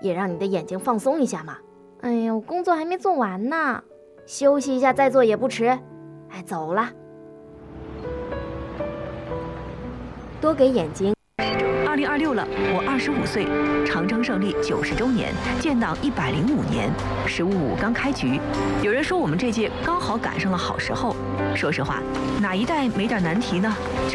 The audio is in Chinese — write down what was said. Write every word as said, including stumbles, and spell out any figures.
也让你的眼睛放松一下嘛。哎呀，我工作还没做完呢，休息一下再做也不迟。哎，走了。多给眼睛。 二零二六了，我二十五岁，长征胜利九十周年，建党一百零五年，十五五刚开局。有人说我们这届刚好赶上了好时候。说实话，哪一代没点难题呢？